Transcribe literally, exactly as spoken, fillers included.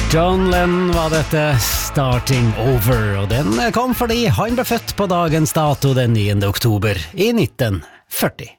John Lennon var dette, Starting Over, og den kom fordi han ble født på dagens dato den niende oktober i nitten førti.